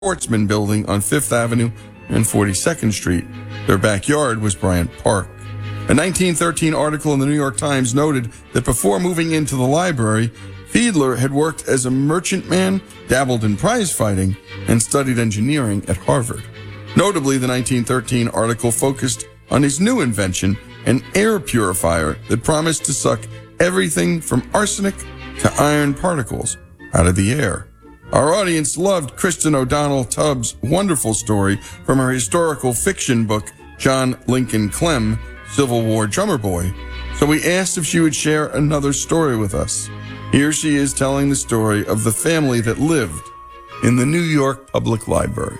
Sportsman Building on 5th Avenue and 42nd Street. Their backyard was Bryant Park. A 1913 article in the New York Times noted that before moving into the library, Fiedler had worked as a merchantman, dabbled in prize fighting, and studied engineering at Harvard. Notably, the 1913 article focused on his new invention, an air purifier that promised to suck everything from arsenic to iron particles out of the air. Our audience loved Kristen O'Donnell Tubbs' wonderful story from her historical fiction book, John Lincoln Clem, Civil War Drummer Boy, so we asked if she would share another story with us. Here she is telling the story of the family that lived in the New York Public Library.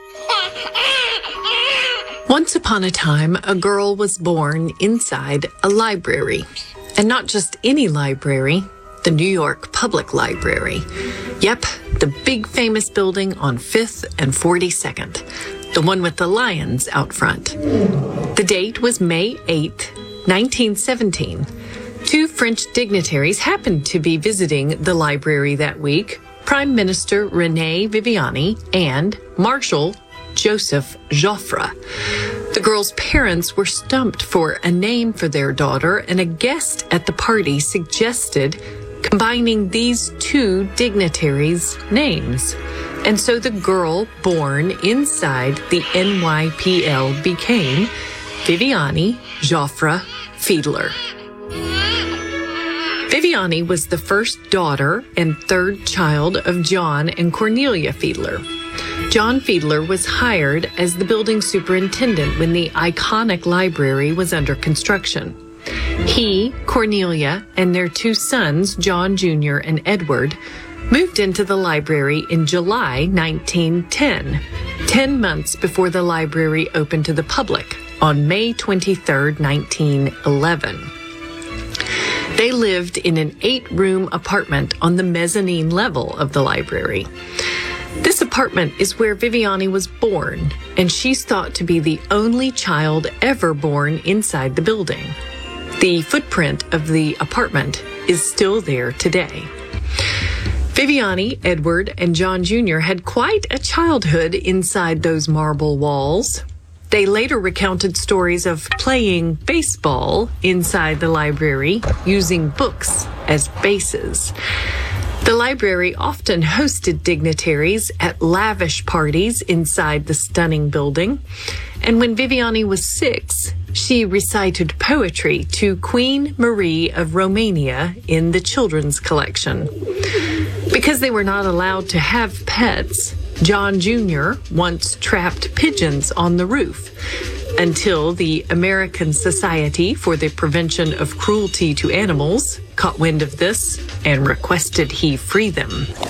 Once upon a time, a girl was born inside a library. And not just any library, the New York Public Library. Yep, the big famous building on 5th and 42nd, the one with the lions out front. The date was May 8th, 1917. Two French dignitaries happened to be visiting the library that week, Prime Minister René Viviani and Marshal Joseph Joffre. The girl's parents were stumped for a name for their daughter, and a guest at the party suggested combining these two dignitaries' names. And so the girl born inside the NYPL became Viviani Joffre Fiedler. Viviani was the first daughter and third child of John and Cornelia Fiedler. John Fiedler was hired as the building superintendent when the iconic library was under construction. He, Cornelia, and their two sons, John Jr. and Edward, moved into the library in July 1910, 10 months before the library opened to the public on May 23, 1911. They lived in an 8-room apartment on the mezzanine level of the library. This apartment is where Viviani was born, and she's thought to be the only child ever born inside the building. The footprint of the apartment is still there today. Viviani, Edward, and John Jr. had quite a childhood inside those marble walls. They later recounted stories of playing baseball inside the library, using books as bases. The library often hosted dignitaries at lavish parties inside the stunning building. And when Viviani was 6, she recited poetry to Queen Marie of Romania in the children's collection. Because they were not allowed to have pets, John Jr. once trapped pigeons on the roof until the American Society for the Prevention of Cruelty to Animals caught wind of this and requested he free them.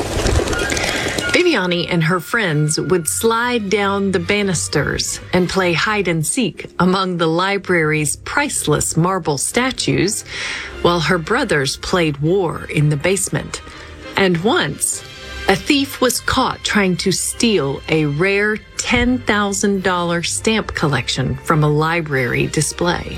Viviani and her friends would slide down the banisters and play hide and seek among the library's priceless marble statues, while her brothers played war in the basement. And once, a thief was caught trying to steal a rare $10,000 stamp collection from a library display.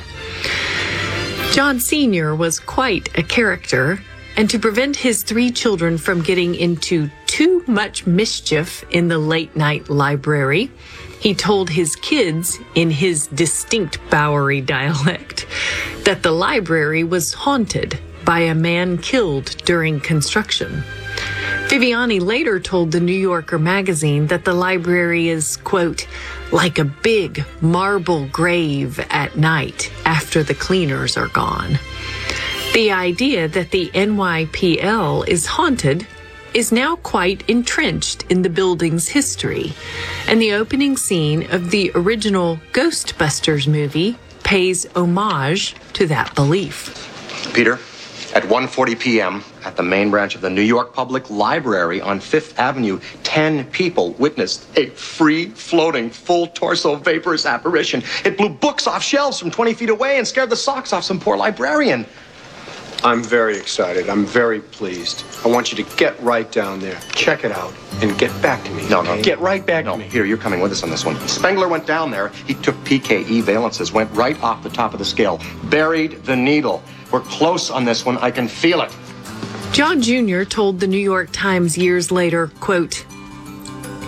John Sr. was quite a character, and to prevent his 3 children from getting into too much mischief in the late-night library, he told his kids in his distinct Bowery dialect that the library was haunted by a man killed during construction. Viviani later told the New Yorker magazine that the library is, quote, like a big marble grave at night after the cleaners are gone. The idea that the NYPL is haunted is now quite entrenched in the building's history, and the opening scene of the original Ghostbusters movie pays homage to that belief. Peter, at 1:40 p.m. at the main branch of the New York Public Library on 5th Avenue, 10 people witnessed a free-floating, full-torso vaporous apparition. It blew books off shelves from 20 feet away and scared the socks off some poor librarian. I'm very excited. I'm very pleased. I want you to get right down there, check it out, and get back to me. No. Get right back to me. No, Peter, you're coming with us on this one. Spengler went down there. He took PKE valences, went right off the top of the scale, buried the needle. We're close on this one. I can feel it. John Jr. told the New York Times years later, quote,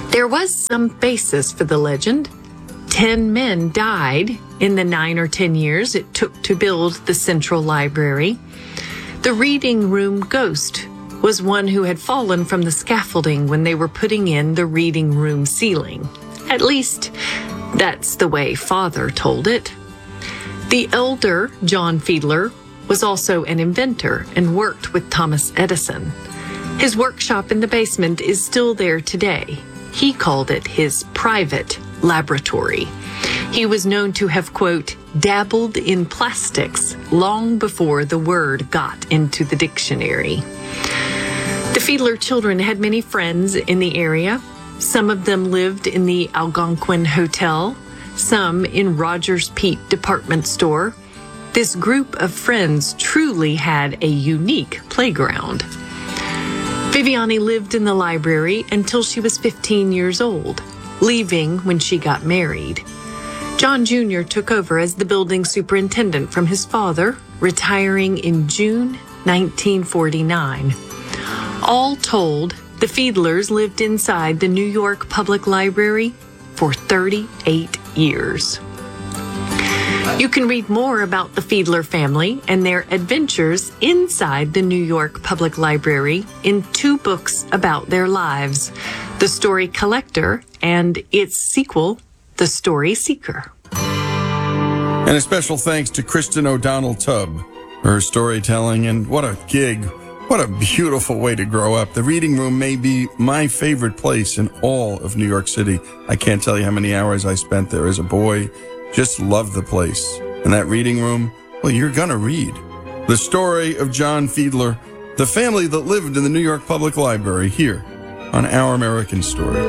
There was some basis for the legend. 10 men died in the 9 or 10 years it took to build the Central Library. The reading room ghost was one who had fallen from the scaffolding when they were putting in the reading room ceiling. At least, that's the way Father told it. The elder, John Fiedler, was also an inventor and worked with Thomas Edison. His workshop in the basement is still there today. He called it his private laboratory. He was known to have, quote, dabbled in plastics long before the word got into the dictionary. The Fiedler children had many friends in the area. Some of them lived in the Algonquin Hotel, some in Rogers Peet department store. This group of friends truly had a unique playground. Viviani lived in the library until she was 15 years old, leaving when she got married. John Jr. took over as the building superintendent from his father, retiring in June 1949. All told, the Fiedlers lived inside the New York Public Library for 38 years. You can read more about the Fiedler family and their adventures inside the New York Public Library in 2 books about their lives, The Story Collector and its sequel, The Story Seeker. And a special thanks to Kristen O'Donnell Tubb for her storytelling, and what a gig. What a beautiful way to grow up. The reading room may be my favorite place in all of New York City. I can't tell you how many hours I spent there as a boy. Just loved the place. And that reading room, well, you're gonna read. The story of John Fiedler, the family that lived in the New York Public Library, here on Our American Story.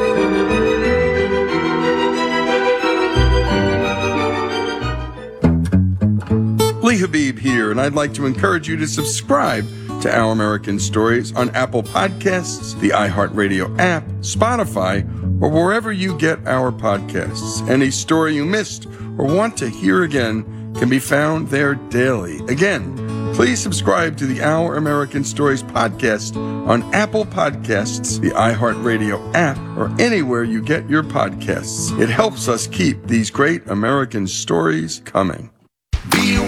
Lee Habib here, and I'd like to encourage you to subscribe to Our American Stories on Apple Podcasts, the iHeartRadio app, Spotify, or wherever you get our podcasts. Any story you missed or want to hear again can be found there daily. Again, please subscribe to the Our American Stories podcast on Apple Podcasts, the iHeartRadio app, or anywhere you get your podcasts. It helps us keep these great American stories coming.